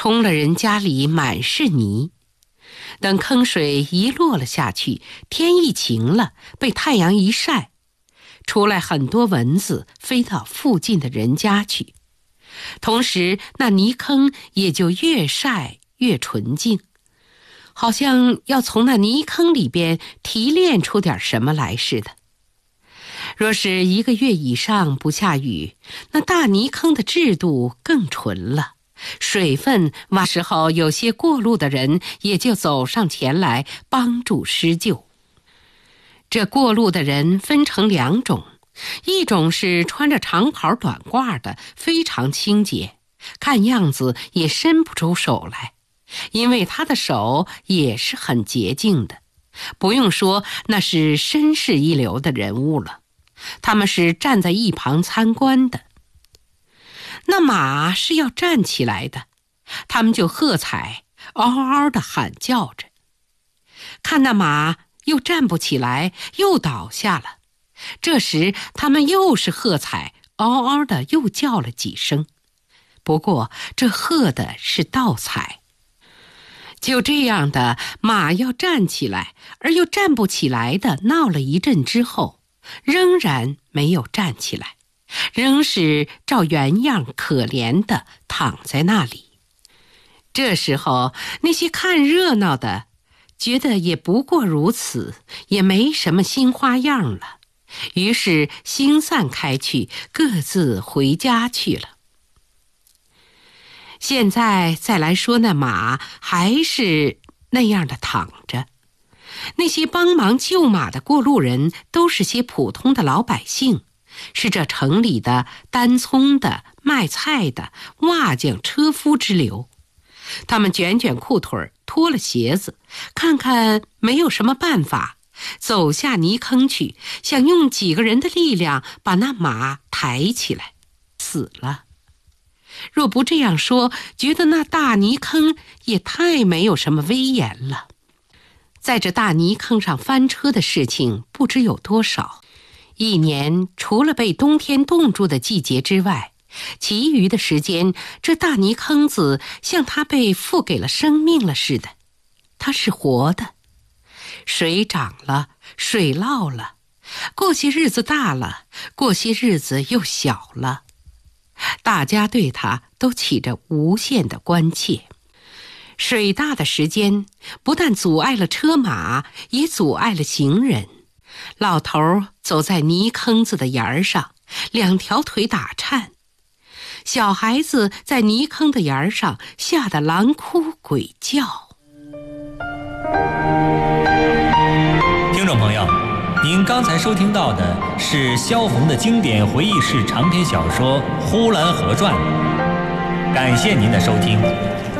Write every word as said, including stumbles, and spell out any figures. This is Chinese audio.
冲了人家里满是泥。等坑水一落了下去，天一晴了，被太阳一晒，出来很多蚊子飞到附近的人家去，同时那泥坑也就越晒越纯净，好像要从那泥坑里边提炼出点什么来似的。若是一个月以上不下雨，那大泥坑的质度更纯了，水分挖时候，有些过路的人也就走上前来帮助施救。这过路的人分成两种，一种是穿着长袍短褂的，非常清洁，看样子也伸不出手来，因为他的手也是很洁净的，不用说那是绅士一流的人物了，他们是站在一旁参观的。那马是要站起来的，他们就喝彩，嗷嗷地喊叫着。看那马又站不起来，又倒下了，这时他们又是喝彩，嗷嗷地又叫了几声，不过这喝的是倒彩。就这样的，马要站起来而又站不起来的闹了一阵之后，仍然没有站起来，仍是照原样可怜地躺在那里。这时候那些看热闹的觉得也不过如此，也没什么新花样了，于是星散开去，各自回家去了。现在再来说那马还是那样的躺着，那些帮忙救马的过路人都是些普通的老百姓，是这城里的担葱的、卖菜的、瓦匠、车夫之流。他们卷卷裤腿，脱了鞋子，看看没有什么办法，走下泥坑去，想用几个人的力量把那马抬起来。死了。若不这样说，觉得那大泥坑也太没有什么威严了。在这大泥坑上翻车的事情不知有多少，一年除了被冬天冻住的季节之外，其余的时间，这大泥坑子像它被赋给了生命了似的，它是活的。水涨了，水涝了，过些日子大了，过些日子又小了，大家对它都起着无限的关切。水大的时间不但阻碍了车马，也阻碍了行人。老头走在泥坑子的沿儿上，两条腿打颤，小孩子在泥坑的沿儿上吓得狼哭鬼叫。 听众朋友，您刚才收听到的是萧红的经典回忆式长篇小说《呼兰河传》，感谢您的收听。